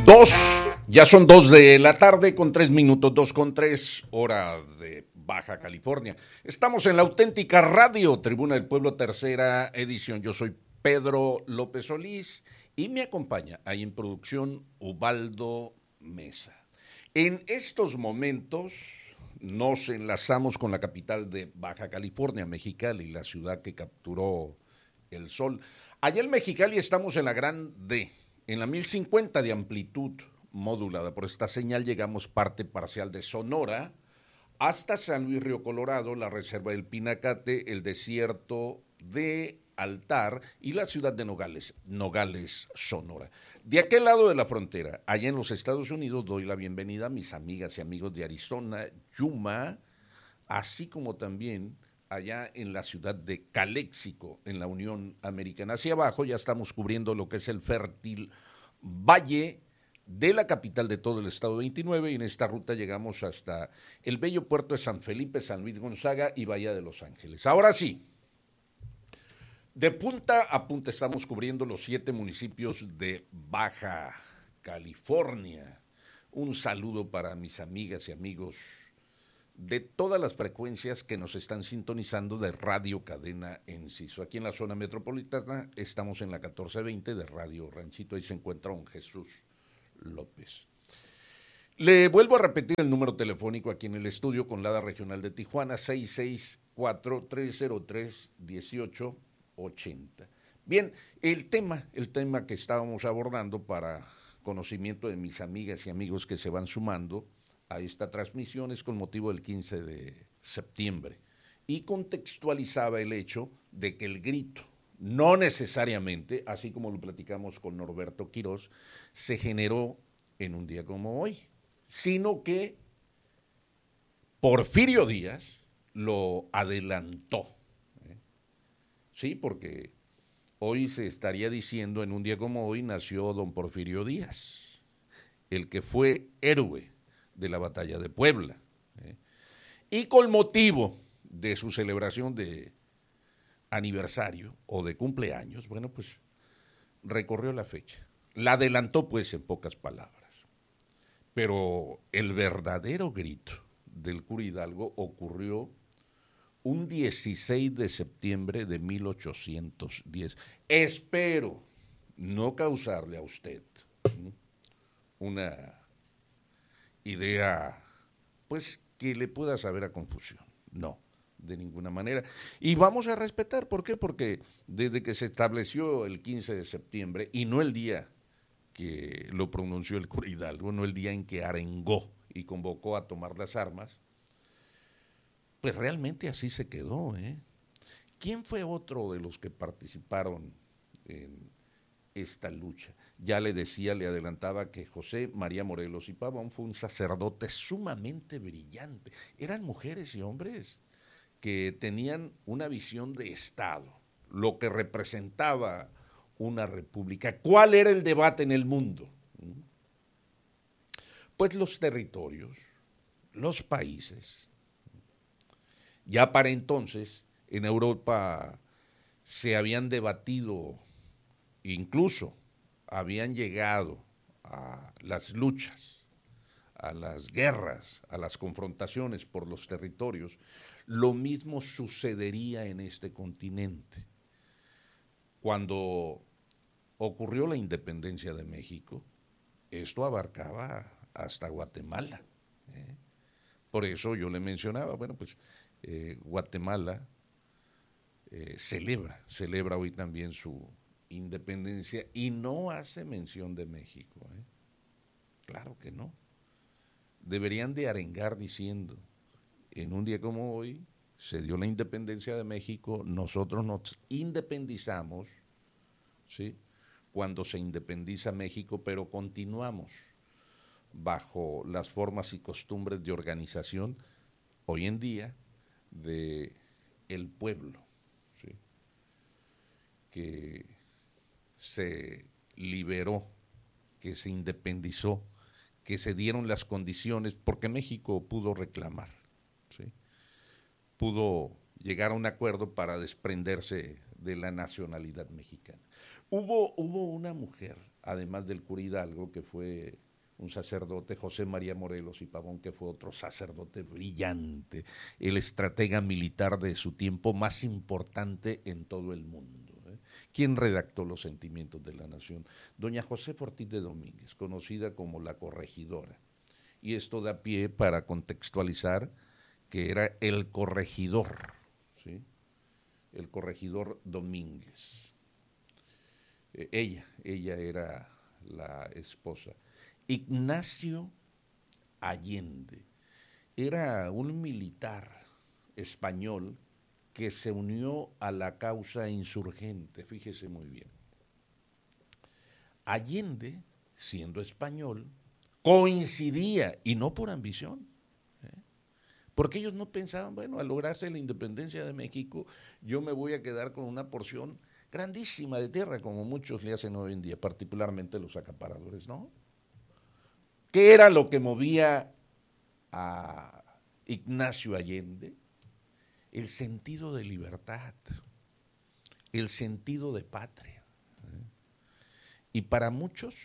Dos, ya son 2 de la tarde con 3 minutos, 2:03, hora de Baja California. Estamos en la auténtica radio, Tribuna del Pueblo, tercera edición. Yo soy Pedro López Solís y me acompaña ahí en producción Ubaldo Mesa. En estos momentos nos enlazamos con la capital de Baja California, Mexicali, la ciudad que capturó el sol. Allá en Mexicali estamos en la Gran D, en la 1050 de amplitud modulada. Por esta señal llegamos parte parcial de Sonora hasta San Luis Río Colorado, la reserva del Pinacate, el desierto de Altar y la ciudad de Nogales, Sonora. De aquel lado de la frontera, allá en los Estados Unidos, doy la bienvenida a mis amigas y amigos de Arizona, Yuma, así como también allá en la ciudad de Caléxico, en la Unión Americana. Hacia abajo ya estamos cubriendo lo que es el fértil valle de la capital de todo el estado 29 y en esta ruta llegamos hasta el bello puerto de San Felipe, San Luis Gonzaga y Bahía de Los Ángeles. Ahora sí, de punta a punta estamos cubriendo los 7 municipios de Baja California. Un saludo para mis amigas y amigos de todas las frecuencias que nos están sintonizando de Radio Cadena Enciso. Aquí en la zona metropolitana estamos en la 1420 de Radio Ranchito, ahí se encuentra don Jesús López. Le vuelvo a repetir el número telefónico aquí en el estudio con la regional de Tijuana, 664-303-1880. Bien, el tema que estábamos abordando para conocimiento de mis amigas y amigos que se van sumando a esta transmisión es con motivo del 15 de septiembre y contextualizaba el hecho de que el grito, no necesariamente, así como lo platicamos con Norberto Quirós, se generó en un día como hoy, sino que Porfirio Díaz lo adelantó. Sí, porque hoy se estaría diciendo, en un día como hoy nació don Porfirio Díaz, el que fue héroe de la batalla de Puebla. Y con motivo de su celebración de aniversario o de cumpleaños, bueno, pues recorrió la fecha. La adelantó, pues, en pocas palabras. Pero el verdadero grito del cura Hidalgo ocurrió un 16 de septiembre de 1810. Espero no causarle a usted una idea, pues, que le pueda saber a confusión. No, de ninguna manera. Y vamos a respetar, ¿por qué? Porque desde que se estableció el 15 de septiembre, y no el día que lo pronunció el cura Hidalgo, no el día en que arengó y convocó a tomar las armas, pues realmente así se quedó, ¿eh? ¿Quién fue otro de los que participaron en esta lucha? Ya le decía, le adelantaba que José María Morelos y Pavón fue un sacerdote sumamente brillante. Eran mujeres y hombres que tenían una visión de Estado, lo que representaba una república. ¿Cuál era el debate en el mundo? Pues los territorios, los países. Ya para entonces, en Europa se habían debatido, incluso habían llegado a las luchas, a las guerras, a las confrontaciones por los territorios. Lo mismo sucedería en este continente. Cuando ocurrió la independencia de México, esto abarcaba hasta Guatemala. Por eso yo le mencionaba, bueno, pues Guatemala celebra hoy también su independencia y no hace mención de México. Claro que no. Deberían de arengar diciendo, en un día como hoy se dio la independencia de México, nosotros nos independizamos, ¿sí?, cuando se independiza México, pero continuamos bajo las formas y costumbres de organización hoy en día de el pueblo, ¿sí?, que se liberó, que se independizó, que se dieron las condiciones, porque México pudo reclamar, ¿sí?, pudo llegar a un acuerdo para desprenderse de la nacionalidad mexicana. Hubo una mujer además del cura Hidalgo, que fue un sacerdote, José María Morelos y Pavón, que fue otro sacerdote brillante, el estratega militar de su tiempo más importante en todo el mundo. ¿Quién redactó los sentimientos de la nación? Doña Josefa Ortiz de Domínguez, conocida como la corregidora. Y esto da pie para contextualizar que era el corregidor, ¿sí? El corregidor Domínguez. Ella era la esposa. Ignacio Allende era un militar español que se unió a la causa insurgente, fíjese muy bien. Allende, siendo español, coincidía, y no por ambición, porque ellos no pensaban, bueno, al lograrse la independencia de México, yo me voy a quedar con una porción grandísima de tierra, como muchos le hacen hoy en día, particularmente los acaparadores, ¿no? ¿Qué era lo que movía a Ignacio Allende? El sentido de libertad, el sentido de patria. Y para muchos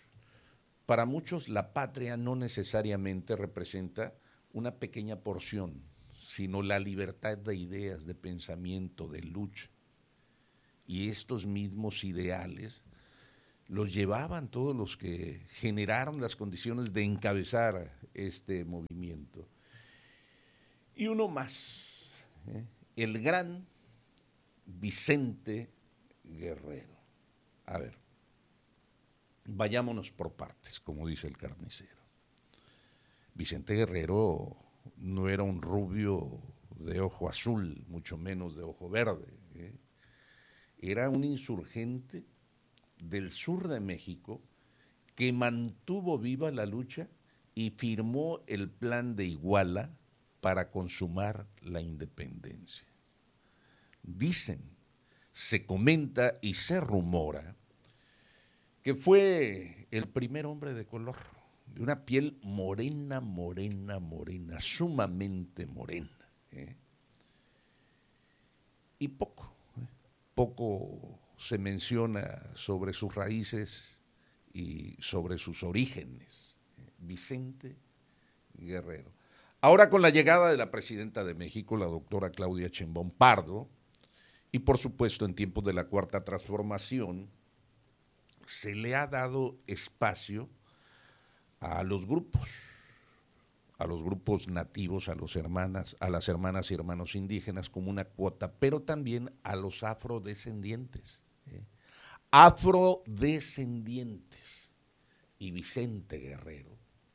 la patria no necesariamente representa una pequeña porción, sino la libertad de ideas, de pensamiento, de lucha. Y estos mismos ideales los llevaban todos los que generaron las condiciones de encabezar este movimiento. Y uno más, el gran Vicente Guerrero. A ver, vayámonos por partes, como dice el carnicero. Vicente Guerrero no era un rubio de ojo azul, mucho menos de ojo verde. Era un insurgente del sur de México que mantuvo viva la lucha y firmó el Plan de Iguala para consumar la independencia. Dicen, se comenta y se rumora que fue el primer hombre de color, de una piel morena, sumamente morena. Y poco se menciona sobre sus raíces y sobre sus orígenes. Vicente Guerrero. Ahora, con la llegada de la presidenta de México, la doctora Claudia Sheinbaum Pardo, y por supuesto en tiempos de la Cuarta Transformación, se le ha dado espacio a los grupos nativos, a las hermanas y hermanos indígenas como una cuota, pero también a los afrodescendientes. Afrodescendientes. Y Vicente Guerrero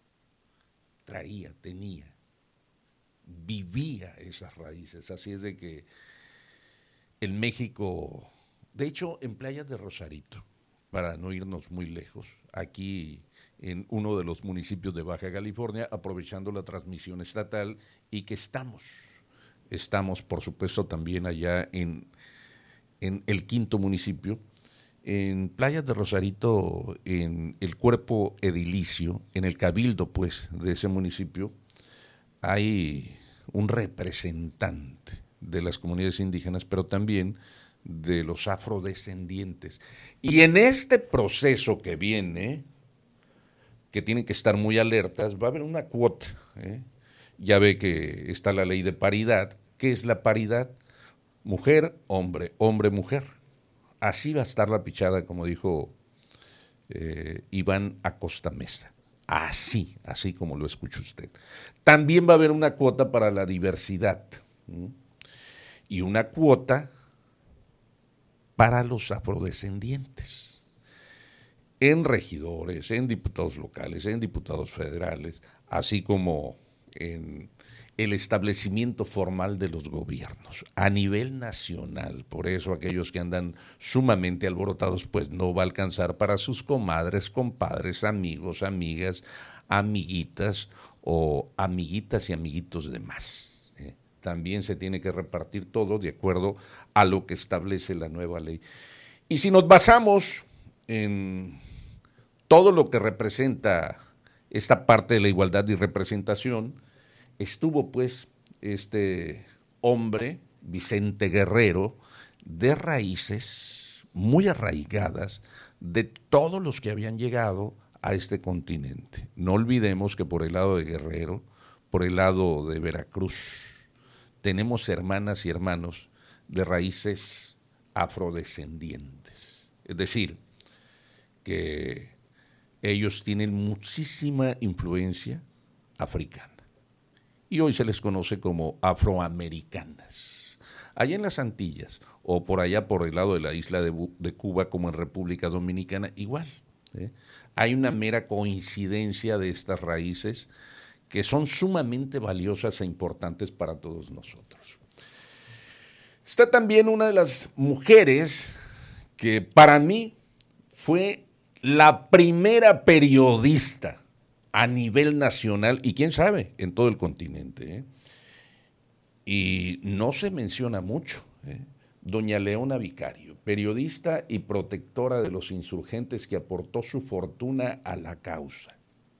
vivía esas raíces. Así es de que en México, de hecho en Playas de Rosarito, para no irnos muy lejos, aquí en uno de los municipios de Baja California, aprovechando la transmisión estatal, y que estamos por supuesto también allá en el quinto municipio, en Playas de Rosarito, en el cuerpo edilicio, en el cabildo pues de ese municipio, hay un representante de las comunidades indígenas, pero también de los afrodescendientes. Y en este proceso que viene, que tienen que estar muy alertas, va a haber una cuota. Ya ve que está la ley de paridad. ¿Qué es la paridad? Mujer, hombre, hombre, mujer. Así va a estar la pichada, como dijo Iván Acosta Mesa. Así como lo escucha usted. También va a haber una cuota para la diversidad. Y una cuota para los afrodescendientes. En regidores, en diputados locales, en diputados federales, así como en el establecimiento formal de los gobiernos a nivel nacional. Por eso aquellos que andan sumamente alborotados, pues no va a alcanzar para sus comadres, compadres, amigos, amigas, amiguitas o amiguitas y amiguitos de más. También se tiene que repartir todo de acuerdo a lo que establece la nueva ley. Y si nos basamos en todo lo que representa esta parte de la igualdad y representación, estuvo pues este hombre, Vicente Guerrero, de raíces muy arraigadas de todos los que habían llegado a este continente. No olvidemos que por el lado de Guerrero, por el lado de Veracruz, tenemos hermanas y hermanos de raíces afrodescendientes. Es decir, que ellos tienen muchísima influencia africana. Y hoy se les conoce como afroamericanas. Allá en las Antillas, o por allá por el lado de la isla de Cuba, como en República Dominicana, igual. Hay una mera coincidencia de estas raíces que son sumamente valiosas e importantes para todos nosotros. Está también una de las mujeres que para mí fue la primera periodista a nivel nacional y quién sabe, en todo el continente. Y no se menciona mucho. Doña Leona Vicario, periodista y protectora de los insurgentes que aportó su fortuna a la causa.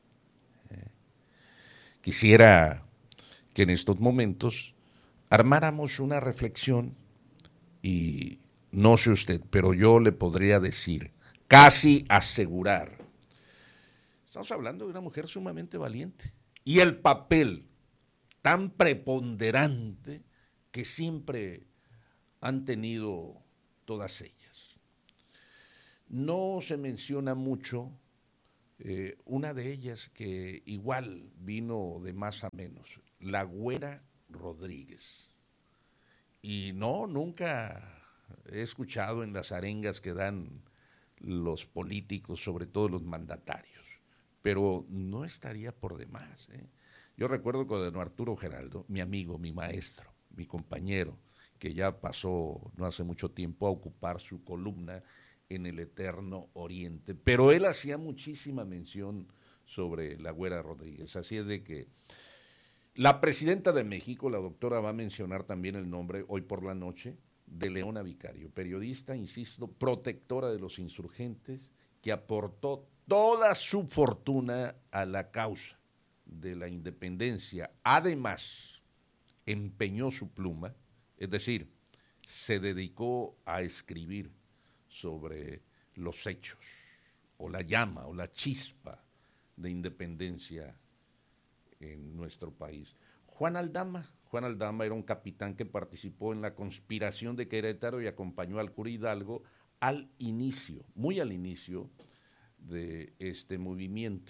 Quisiera que en estos momentos armáramos una reflexión y no sé usted, pero yo le podría decir, casi asegurar, estamos hablando de una mujer sumamente valiente y el papel tan preponderante que siempre han tenido todas ellas. No se menciona mucho una de ellas que igual vino de más a menos, la Güera Rodríguez. Y no, nunca he escuchado en las arengas que dan los políticos, sobre todo los mandatarios, pero no estaría por demás. Yo recuerdo con don Arturo Geraldo, mi amigo, mi maestro, mi compañero, que ya pasó no hace mucho tiempo a ocupar su columna en el Eterno Oriente, pero él hacía muchísima mención sobre la Güera Rodríguez, así es de que la presidenta de México, la doctora, va a mencionar también el nombre hoy por la noche de Leona Vicario, periodista, insisto, protectora de los insurgentes, que aportó toda su fortuna a la causa de la independencia. Además, empeñó su pluma, es decir, se dedicó a escribir sobre los hechos, o la llama, o la chispa de independencia en nuestro país. Juan Aldama era un capitán que participó en la conspiración de Querétaro y acompañó al cura Hidalgo al inicio, muy al inicio de este movimiento.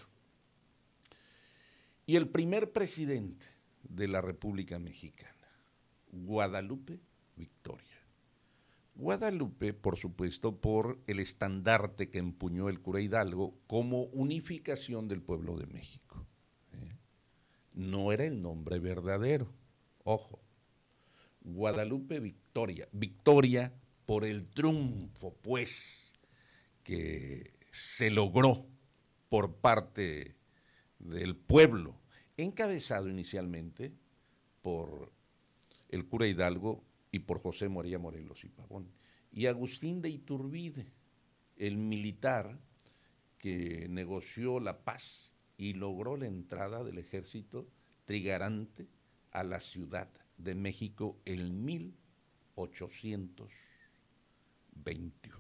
Y el primer presidente de la República Mexicana, Guadalupe Victoria. Guadalupe, por supuesto, por el estandarte que empuñó el cura Hidalgo como unificación del pueblo de México. No era el nombre verdadero, ojo. Guadalupe Victoria, Victoria por el triunfo, pues, que se logró por parte del pueblo, encabezado inicialmente por el cura Hidalgo y por José María Morelos y Pavón, y Agustín de Iturbide, el militar que negoció la paz y logró la entrada del ejército trigarante a la Ciudad de México en 1821.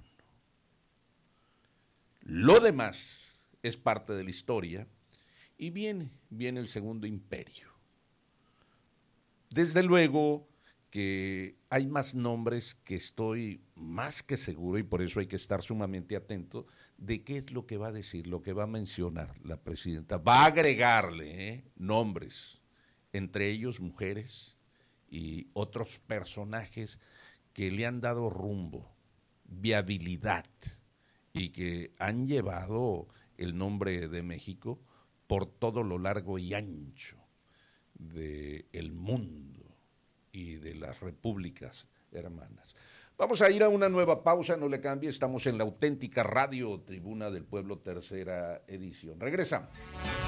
Lo demás es parte de la historia y viene el Segundo Imperio. Desde luego que hay más nombres que estoy más que seguro y por eso hay que estar sumamente atento de qué es lo que va a decir, lo que va a mencionar la presidenta. Va a agregarle nombres, entre ellos mujeres y otros personajes que le han dado rumbo, viabilidad y que han llevado el nombre de México por todo lo largo y ancho del mundo y de las repúblicas hermanas. Vamos a ir a una nueva pausa, no le cambie, estamos en la auténtica radio Tribuna del Pueblo, tercera edición. Regresamos.